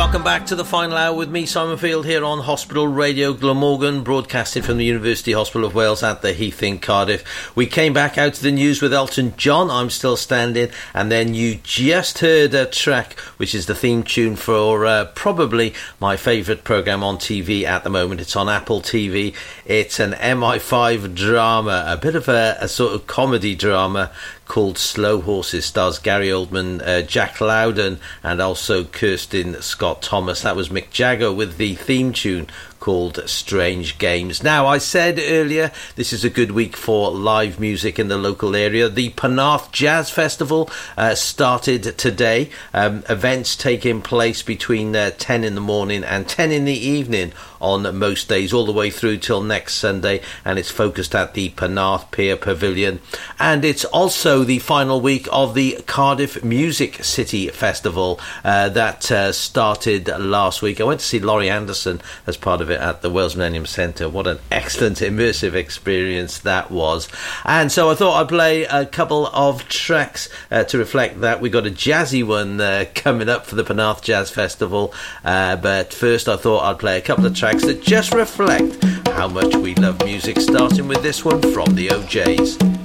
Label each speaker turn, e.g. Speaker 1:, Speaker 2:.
Speaker 1: Welcome back to the final hour with me, Simon Field, here on Hospital Radio Glamorgan, broadcasted from the University Hospital of Wales at the Heath in Cardiff. We came back out to the news with Elton John, I'm Still Standing, and then you just heard a track which is the theme tune for probably my favourite programme on TV at the moment. It's on Apple TV. It's an MI5 drama, a bit of a sort of comedy drama called Slow Horses. Stars Gary Oldman, Jack Lowden, and also Kirsten Scott Thomas. That was Mick Jagger with the theme tune called Strange Games. Now, I said earlier, this is a good week for live music in the local area. The Penarth Jazz Festival started today. Events taking place between 10 in the morning and 10 in the evening on most days, all the way through till next Sunday, and it's focused at the Penarth Pier Pavilion. And it's also the final week of the Cardiff Music City Festival that started last week. I went to see Laurie Anderson as part of it at the Wales Millennium Centre. What an excellent immersive experience that was. And so I thought I'd play a couple of tracks to reflect that. We got a jazzy one coming up for the Penarth Jazz Festival, but first I thought I'd play a couple of tracks that just reflect how much we love music, starting with this one from the OJs.